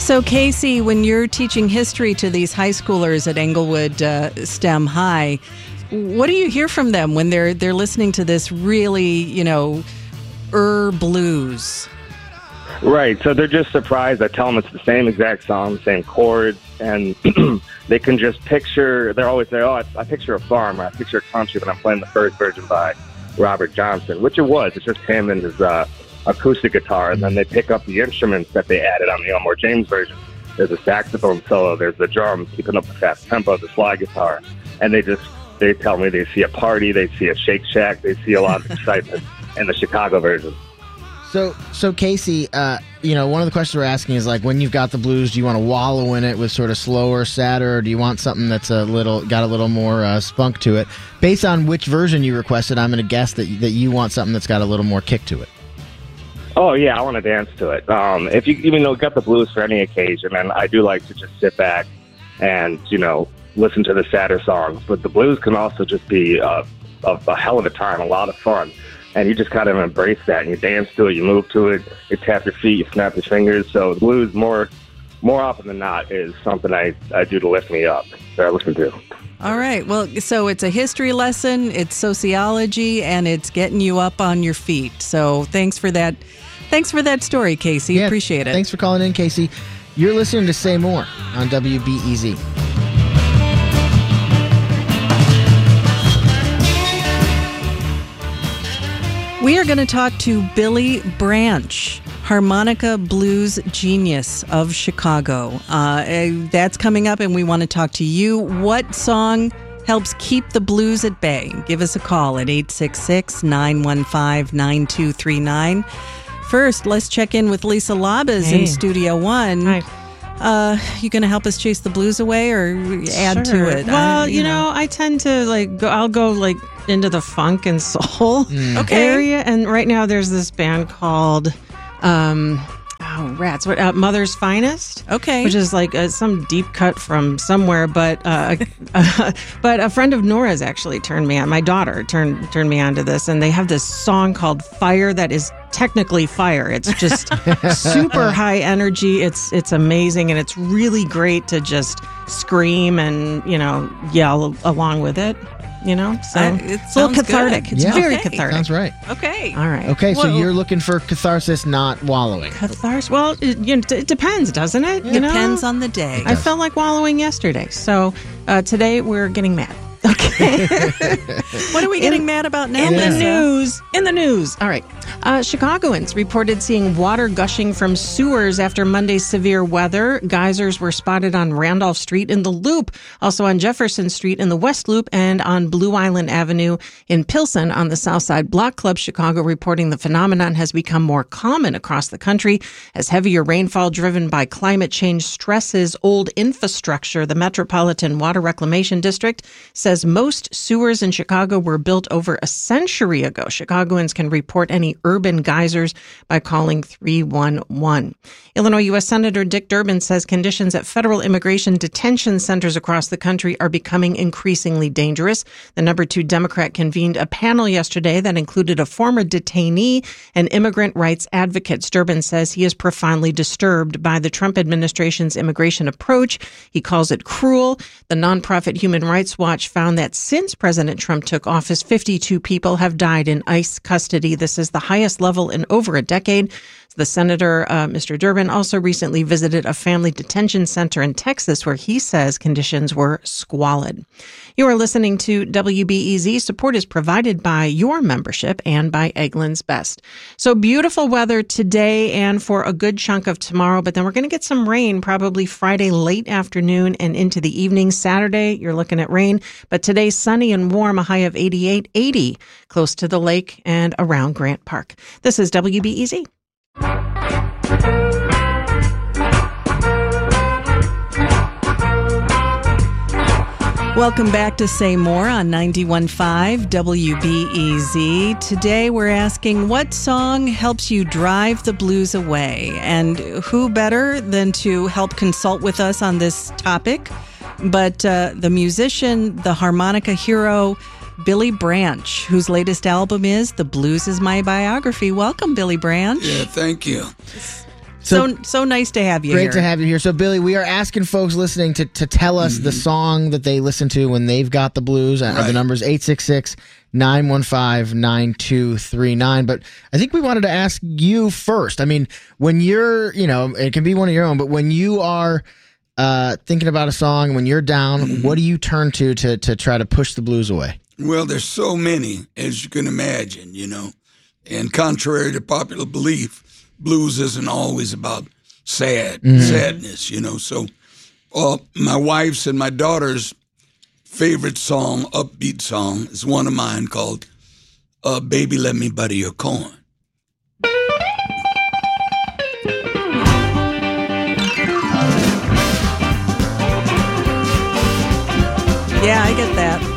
So, Casey, when you're teaching history to these high schoolers at Englewood STEM High, what do you hear from them when they're listening to this really, blues? Right. So they're just surprised. I tell them it's the same exact song, same chords, and they can just picture. They're always say, "Oh, I picture a farm, or I picture a country," when I'm playing the first version by Robert Johnson, which it was. It's just him and his acoustic guitar, and then they pick up the instruments that they added on the Elmore James version. There's a saxophone solo, there's the drums keeping up the fast tempo, the slide guitar, and they tell me they see a party, they see a Shake Shack, they see a lot of excitement in the Chicago version. So Casey, one of the questions we're asking is, like, when you've got the blues, do you want to wallow in it with sort of slower, sadder, or do you want something that's got a little more spunk to it? Based on which version you requested, I'm going to guess that you want something that's got a little more kick to it. Oh, yeah, I want to dance to it. If you got the blues for any occasion, and I do like to just sit back and, listen to the sadder songs. But the blues can also just be a hell of a time, a lot of fun. And you just kind of embrace that, and you dance to it, you move to it, you tap your feet, you snap your fingers. So the blues, more often than not, is something I do to lift me up, that I listen to. All right. Well, so it's a history lesson, it's sociology, and it's getting you up on your feet. So thanks for that. Thanks for that story, Casey. Yeah, appreciate it. Thanks for calling in, Casey. You're listening to Say More on WBEZ. We are going to talk to Billy Branch, harmonica blues genius of Chicago. That's coming up, and we want to talk to you. What song helps keep the blues at bay? Give us a call at 866-915-9239. First, let's check in with Lisa Labas in Studio One. Hi. You going to help us chase the blues away or add to it? Well, I tend to I'll go into the funk and soul area. And right now there's this band called Mother's Finest. Okay. Which is some deep cut from somewhere, but a friend of Nora's actually turned me on. My daughter turned me on to this, and they have this song called Fire that is technically fire. It's just super high energy. It's amazing, and it's really great to just scream and yell along with it. So it's a little cathartic. Good. It's very cathartic. Sounds right. Okay. All right. Okay, so you're looking for catharsis, not wallowing. Catharsis. Well, it depends, doesn't it? Depends on the day. I felt like wallowing yesterday, so today we're getting mad. Okay. What are we getting mad about now? In the news. All right. Chicagoans reported seeing water gushing from sewers after Monday's severe weather. Geysers were spotted on Randolph Street in the Loop, also on Jefferson Street in the West Loop, and on Blue Island Avenue in Pilsen on the South Side. Block Club Chicago reporting the phenomenon has become more common across the country as heavier rainfall driven by climate change stresses old infrastructure. The Metropolitan Water Reclamation District says most sewers in Chicago were built over a century ago. Chicagoans can report any urban geysers by calling 311. Illinois U.S. Senator Dick Durbin says conditions at federal immigration detention centers across the country are becoming increasingly dangerous. The number 2 Democrat convened a panel yesterday that included a former detainee and immigrant rights advocates. Durbin says he is profoundly disturbed by the Trump administration's immigration approach. He calls it cruel. The nonprofit Human Rights Watch found that since President Trump took office, 52 people have died in ICE custody. This is the highest level in over a decade. The senator, Mr. Durbin, also recently visited a family detention center in Texas where he says conditions were squalid. You are listening to WBEZ. Support is provided by your membership and by Eggland's Best. So beautiful weather today and for a good chunk of tomorrow, but then we're going to get some rain probably Friday late afternoon and into the evening. Saturday, you're looking at rain, but today's sunny and warm, a high of 80 close to the lake and around Grant Park. This is WBEZ. Welcome back to Say More on 91.5 WBEZ. Today we're asking what song helps you drive the blues away? And who better than to help consult with us on this topic but the musician, the harmonica hero, Billy Branch, whose latest album is The Blues Is My Biography. Welcome, Billy Branch. Yeah, thank you. So nice to have you Great here. to have you here. So, Billy, we are asking folks listening to tell us the song that they listen to when they've got the blues. The number's 866-915-9239. But I think we wanted to ask you first. I mean, when you're, it can be one of your own, but when you are thinking about a song, when you're down, what do you turn to try to push the blues away? Well, there's so many, as you can imagine, And contrary to popular belief, blues isn't always about sadness, So my wife's and my daughter's favorite song, upbeat song, is one of mine called Baby Let Me Butter Your Corn. Yeah, I get that.